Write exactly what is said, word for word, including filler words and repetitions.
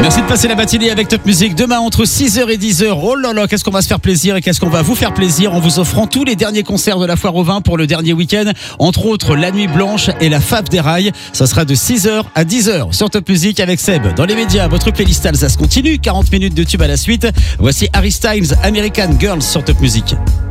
Merci de passer la matinée avec Top Music. Demain entre six heures et dix heures. Oh là là, qu'est-ce qu'on va se faire plaisir et qu'est-ce qu'on va vous faire plaisir en vous offrant tous les derniers concerts de la Foire au Vin pour le dernier week-end. Entre autres, La Nuit Blanche et la Fab des Rails. Ça sera de six heures à dix heures sur Top Music avec Seb. Dans les médias, votre playlist Alsace continue. quarante minutes de tube à la suite. Voici Harry Styles, American Girls sur Top Music.